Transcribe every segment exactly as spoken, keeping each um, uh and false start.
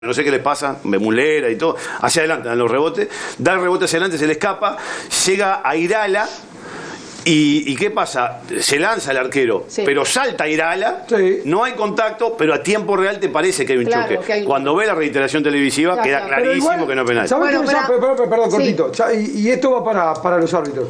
no sé qué le pasa, me mulera y todo, hacia adelante, dan los rebotes, da el rebote hacia adelante, se le escapa, llega a Irala, y, y ¿qué pasa? Se lanza el arquero, sí. pero salta Irala, sí. no hay contacto, pero a tiempo real te parece que hay un claro, choque. Que hay... Cuando ve la reiteración televisiva, claro, queda claro. clarísimo igual, que no es penal. ¿Sabes bueno, qué para... perdón, perdón, perdón sí. cortito, y, y esto va para, para los árbitros.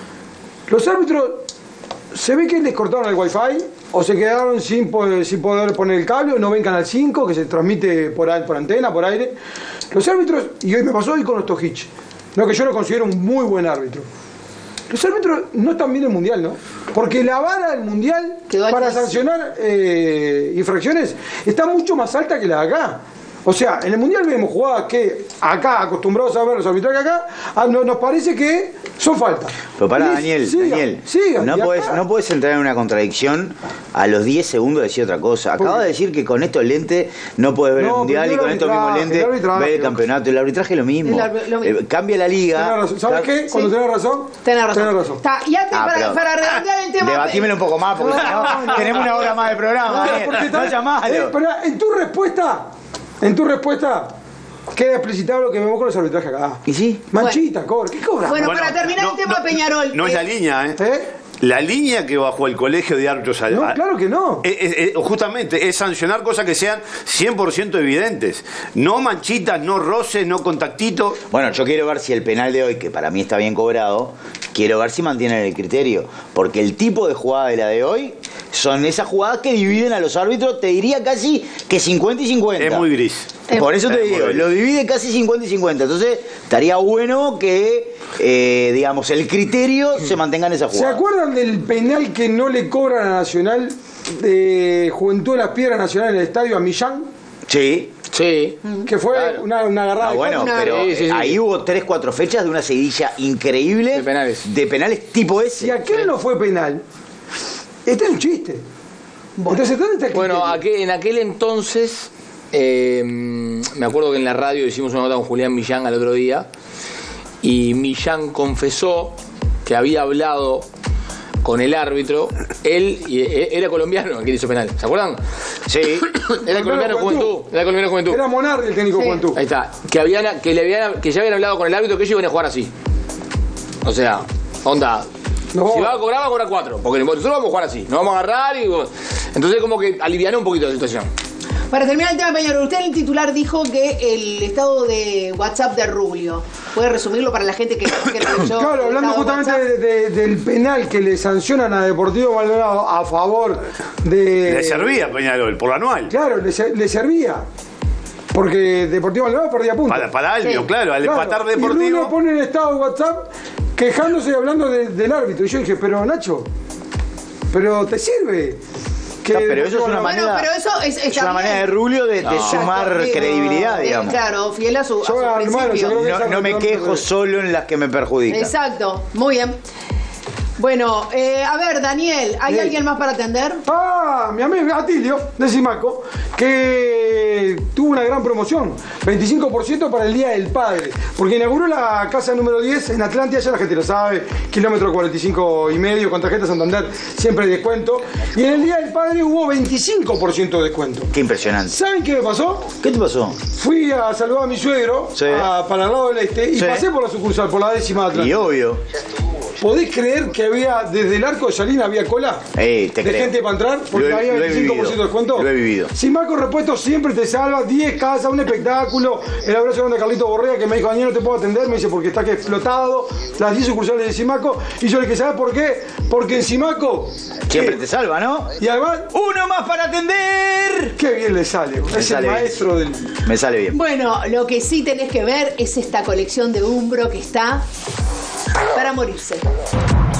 Los árbitros, se ve que les cortaron el wifi, o se quedaron sin poder, sin poder poner el cable, o no ven Canal cinco, que se transmite por, por antena, por aire. Los árbitros, y hoy me pasó hoy con los Tojic, no, que yo lo considero un muy buen árbitro. Los árbitros no están bien en el Mundial, ¿no? Porque la vara del Mundial para sancionar eh, infracciones está mucho más alta que la de acá. O sea, en el Mundial vemos jugadas que acá, acostumbrados a ver los arbitrajes acá, a, no, nos parece que son faltas. Pero pará, Daniel, siga, Daniel siga, no, podés, no podés entrar en una contradicción a los diez segundos de decir otra cosa. Acabas de decir que con estos lentes no podés ver no, el Mundial y con estos mismos lentes ver el campeonato. El arbitraje es lo mismo. El, lo mismo. Eh, cambia la liga. ¿Sabes qué? Cuando sí. tenés razón, tenés razón. Tenés razón. Está, y antes, ah, para, para redondear el tema... Debatímelo un poco más, porque si no, tenemos una hora más de programa. No llamalo. Eh, pero en tu respuesta... En tu respuesta queda explicitado lo que vemos con los arbitrajes acá. ¿Y sí? Manchita, bueno. cobra. ¿Qué cobra? Bueno, bueno, para terminar no, el tema no, Peñarol. No es la línea, ¿eh? ¿Eh? La línea que bajó el colegio de árbitros al... No, claro que no. Es, es, es, justamente es sancionar cosas que sean cien por ciento evidentes. No manchitas, no roces, no contactitos. Bueno, yo quiero ver si el penal de hoy, que para mí está bien cobrado, quiero ver si mantienen el criterio. Porque el tipo de jugada de la de hoy son esas jugadas que dividen a los árbitros, te diría casi que cincuenta y cincuenta. Es muy gris. Por eso te digo, lo divide casi cincuenta y cincuenta. Entonces, estaría bueno que, eh, digamos, el criterio se mantenga en esa jugada. ¿Se acuerdan del penal que no le cobran a Nacional de Juventud de las Piedras Nacional en el estadio a Millán? Sí. Sí. Que fue claro. una, una agarrada. Ah, bueno, una... pero sí, sí, sí. ahí hubo tres, cuatro fechas de una seguidilla increíble de penales, de penales tipo ese. Si aquel sí. no fue penal, este es un chiste. Bueno, Entonces, ¿dónde está el bueno aquel, en aquel entonces, eh, me acuerdo que en la radio hicimos una nota con Julián Millán al otro día, y Millán confesó que había hablado con el árbitro. Él y, era colombiano el que hizo penal, ¿se acuerdan? Sí. Era colombiano Juventud. Era colombiano Juventud. Era Monardi el técnico sí. Juventud. Ahí está. Que habían, que le habían, que ya habían hablado con el árbitro que ellos iban a jugar así. O sea, onda. No. Si va a cobrar, va a cobrar cuatro. Porque nosotros vamos a jugar así. Nos vamos a agarrar y. Entonces, como que alivianó un poquito la situación. Para terminar el tema, Peñarol, usted en el titular dijo que el estado de WhatsApp de Rubio. ¿Puede resumirlo para la gente que, que leyó? Claro, hablando justamente de, de, del penal que le sancionan a Deportivo Maldonado a favor de... Le servía Peñarol, por lo anual. Claro, le, le servía. Porque Deportivo Maldonado perdía puntos. Para, para Albio, sí. claro, al claro. empatar Deportivo... Y Rubio pone en estado de WhatsApp quejándose y hablando de, del árbitro. Y yo dije, pero Nacho, pero te sirve... Que, no, pero eso es una manera, bueno, pero eso es, es una manera de Rubio de, no. de sumar Exacto, credibilidad, de, digamos. Claro, fiel a su, a su hermano, yo creo que no, no me quejo solo en las que me perjudican. Exacto, muy bien. Bueno, eh, a ver, Daniel, ¿hay sí. alguien más para atender? Ah, mi amigo Atilio, de Simaco, que tuvo una gran promoción, veinticinco por ciento para el Día del Padre, porque inauguró la casa número diez en Atlántida, ya la gente lo sabe, kilómetro cuarenta y cinco y medio, con tarjeta Santander, siempre hay descuento, y en el Día del Padre hubo veinticinco por ciento de descuento. Qué impresionante. ¿Saben qué me pasó? ¿Qué te pasó? Fui a saludar a mi suegro, sí. a, para el lado del este, y sí. pasé por la sucursal, por la décima de Atlántida. Y obvio. ¿Podés creer que había, desde el Arco de Salina había cola hey, te de creo. gente para entrar? Porque lo, había veinticinco por ciento de descuento. Lo he vivido. Simaco Repuestos siempre te salva, diez casas, un espectáculo. El abrazo de Carlito Borrea que me dijo, Daniel, no te puedo atender. Me dice, porque está que explotado, las diez sucursales de Simaco. Y yo le dije, ¿sabes por qué? Porque en Simaco... Siempre eh, te salva, ¿no? Y además... ¡Uno más para atender! ¡Qué bien le sale! Me es sale el maestro bien. del... Me sale bien. Bueno, lo que sí tenés que ver es esta colección de Umbro que está para morirse.